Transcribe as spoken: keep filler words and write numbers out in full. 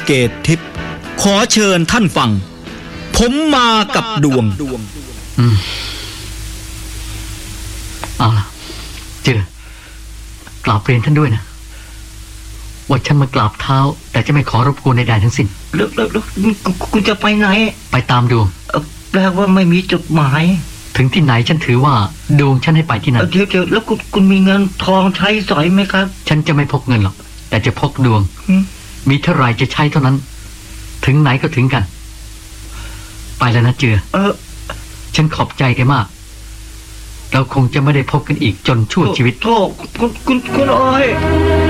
เกตทิพย์ขอเชิญท่านฟังผมมากับดวงอืมเอาล่ะเจอกราบเรียนท่านด้วยนะว่าฉันมากราบเท้าแต่จะไม่ขอรบกวนใดๆทั้งสิ้นแล้วแล้วคุณจะไปไหนไปตามดวงแปลว่าไม่มีจุดหมายถึงที่ไหนฉันถือว่าดวงฉันให้ไปที่นั่นเดี๋ยวเดี๋ยวแล้วคุณคุณมีเงินทองใช้สอยไหมครับฉันจะไม่พกเงินหรอกแต่จะพกดวงมีเท่าไรจะใช้เท่านั้นถึงไหนก็ถึงกันไปแล้วนะเจือเออฉันขอบใจแกมากเราคงจะไม่ได้พบกันอีกจนชั่วชีวิตโธ่คุณคุณคุณอ้อย